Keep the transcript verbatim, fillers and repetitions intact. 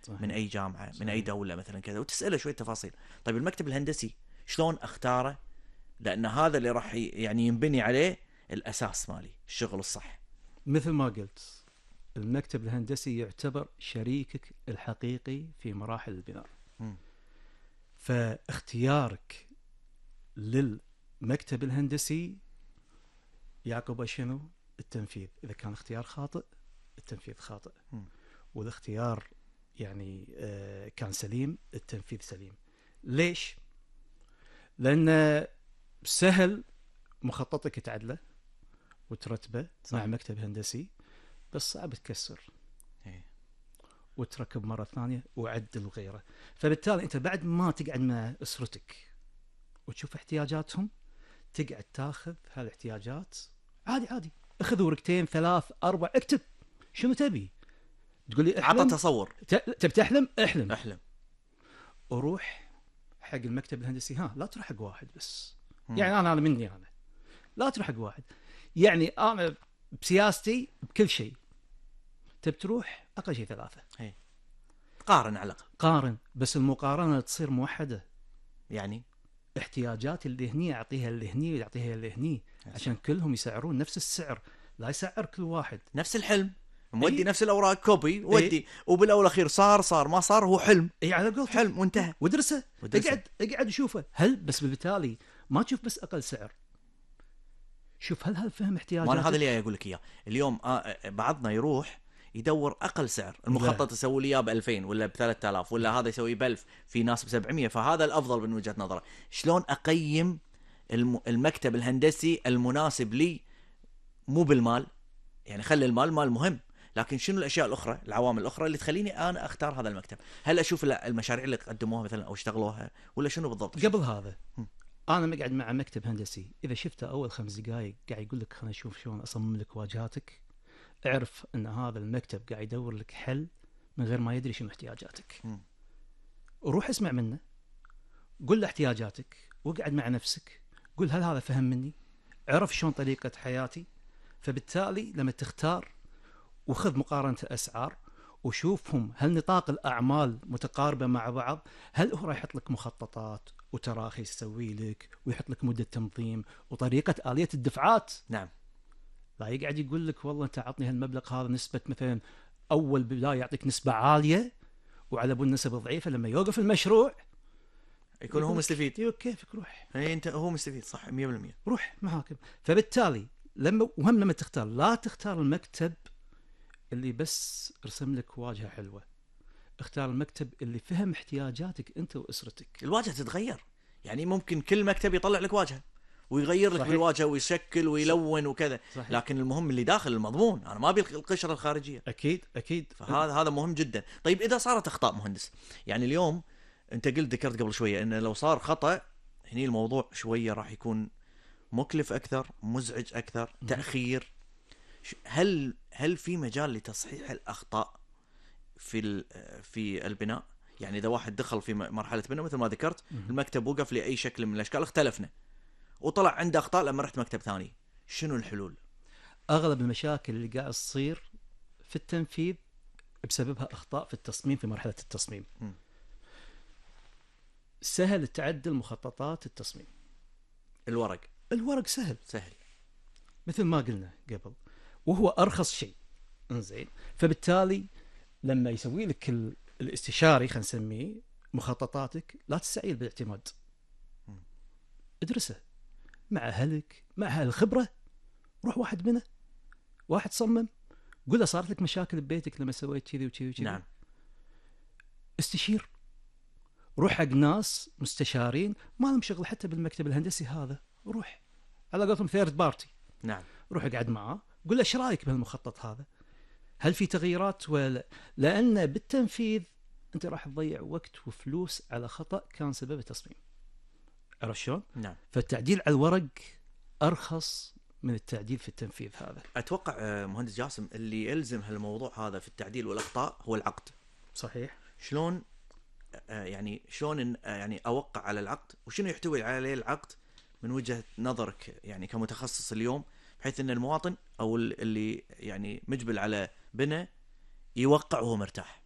صحيح. من اي جامعه، صحيح. من اي دوله مثلا كذا، وتساله شويه تفاصيل. طيب المكتب الهندسي شلون اختاره؟ لان هذا اللي راح يعني ينبني عليه الاساس مالي الشغل الصح. مثل ما قلت، المكتب الهندسي يعتبر شريكك الحقيقي في مراحل البناء. م. فاختيارك للمكتب الهندسي يعقب شنو؟ التنفيذ. إذا كان اختيار خاطئ التنفيذ خاطئ، م. والاختيار يعني آه كان سليم التنفيذ سليم. ليش؟ لأن سهل مخططك تعدله وترتبه صح. مع مكتب هندسي، بس صعب تكسر هي. وتركب مرة ثانية وعدل وغيره. فبالتالي أنت بعد ما تقعد مع أسرتك وتشوف احتياجاتهم، تقعد تاخذ هالاحتياجات عادي عادي، اخذ ورقتين ثلاث أربع، اكتب شنو تبي. تقول لي عطى تصور، تبي تحلم احلم احلم، وروح حق المكتب الهندسي. ها لا تروح حق واحد بس. م. يعني أنا أنا مني أنا لا تروح حق واحد. يعني أنا بسياستي بكل شيء تبي تروح أقل شيء ثلاثة. هي. قارن على الأقل، قارن، بس المقارنة تصير موحدة. يعني احتياجات اللي هني أعطيها اللي هني ويعطيها اللي هني، عشان كلهم يسعرون نفس السعر، لا يسعر كل واحد نفس الحلم مودي. إيه؟ نفس الأوراق كوبي ودي إيه؟ وبالأول أخير صار صار ما صار هو حلم. اي على قولتك حلم وانتهى. ودرسه. ودرسه. اقعد اقعد وشوفه. هل بس بالتالي ما تشوف بس أقل سعر، شوف هل هل فهم احتياجاتك. ما هذا اللي أقول لك إياه. اليوم آه بعضنا يروح يدور أقل سعر، المخطط يسوي لي إياه بألفين ولا بثلاثة آلاف، ولا هذا يسوي بألف، في ناس بسبعمية، فهذا الأفضل من وجهة نظره. شلون أقيم الم... المكتب الهندسي المناسب لي؟ مو بالمال، يعني خلي المال مال مهم، لكن شنو الأشياء الأخرى، العوامل الأخرى اللي تخليني أنا أختار هذا المكتب؟ هل أشوف المشاريع اللي قدموها مثلا أو اشتغلوها، ولا شنو بالضبط؟ قبل هذا م. أنا مقعد مع مكتب هندسي، إذا شفته أول خمس دقائق قاعد يقول لك خلينا نشوف شلون أصمم لك واجهاتك، اعرف أن هذا المكتب قاعد يدور لك حل من غير ما يدري شنو احتياجاتك. م. وروح اسمع منه، قل له احتياجاتك، وقعد مع نفسك، قل هل هذا فهم مني، عرف شلون طريقة حياتي. فبالتالي لما تختار وخذ مقارنة أسعار وشوفهم هل نطاق الأعمال متقاربة مع بعض، هل هو راح يحط لك مخططات وتراخي يسوي لك ويحط لك مدة تنظيم وطريقة آلية الدفعات. نعم. لا يقعد يقول لك والله أنت عطني هالمبلغ هذا نسبة مثلا أول بداية يعطيك نسبة عالية وعلى أبو النسبة ضعيفة، لما يوقف المشروع يكون هو مستفيد. ايوه كيفك روح. اي انت هو مستفيد صح مية بالمية. روح محاكم. فبالتالي لما وهم لما تختار لا تختار المكتب اللي بس رسم لك واجهة حلوة، اختار المكتب اللي فهم احتياجاتك انت واسرتك. الواجهة تتغير، يعني ممكن كل مكتب يطلع لك واجهة ويغير لك بالواجهة ويشكل ويلون وكذا، صحيح. لكن المهم اللي داخل المضمون، انا ما ابي القشرة الخارجية. اكيد اكيد. فهذا هذا مهم جدا. طيب اذا صارت اخطاء مهندس، يعني اليوم انت قلت ذكرت قبل شوية ان لو صار خطأ هني الموضوع شوية راح يكون مكلف اكثر، مزعج اكثر، تأخير. هل هل في مجال لتصحيح الاخطاء في في البناء؟ يعني اذا واحد دخل في مرحله بناء مثل ما ذكرت، المكتب وقف لاي شكل من الاشكال، اختلفنا وطلع عنده اخطاء لما رحت مكتب ثاني، شنو الحلول؟ اغلب المشاكل اللي قاعد تصير في التنفيذ بسببها اخطاء في التصميم في مرحله التصميم. م. سهل تعدل مخططات التصميم. الورق الورق سهل سهل مثل ما قلنا قبل، وهو ارخص شيء. انزين، فبالتالي لما يسوي لك الاستشاري خلينا نسميه مخططاتك، لا تستعيل بالاعتماد، ادرسه مع اهلك مع اهل الخبره. روح واحد منه، واحد صمم، قل له صارت لك مشاكل ببيتك لما سويت كذي وكذي وكذي. نعم. استشير، روح حق ناس مستشارين ما لهم شغل حتى بالمكتب الهندسي هذا، روح على قولتهم ثيرد بارتي. نعم. روح اقعد معاه، قل له ايش رايك بهالمخطط هذا، هل في تغييرات ولا؟ لأن بالتنفيذ أنت راح تضيع وقت وفلوس على خطأ كان سبب التصميم. عرفت شلون؟ نعم. فالتعديل على الورق أرخص من التعديل في التنفيذ. هذا أتوقع مهندس جاسم اللي يلزم هالموضوع هذا في التعديل والأخطاء هو العقد. صحيح. شلون يعني شلون يعني أوقع على العقد، وشنو يحتوي عليه العقد من وجهة نظرك يعني كمتخصص اليوم، بحيث أن المواطن أو اللي يعني مجبل على بناء يوقع وهو مرتاح؟